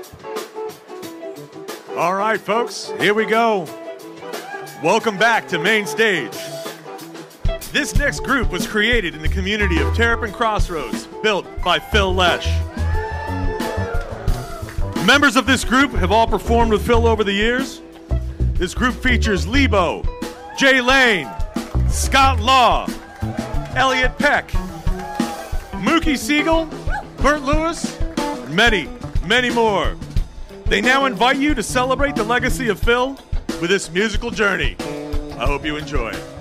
All right, folks, here we go. Welcome back to Main Stage. This next group was created in the community of Terrapin Crossroads, built by Phil Lesh. Members of this group have all performed with Phil over the years. This group features Lebo, Jay Lane, Scott Law, Elliot Peck, Mookie Siegel, Bert Lewis, and many, many more. They now invite you to celebrate the legacy of Phil with this musical journey. I hope you enjoy.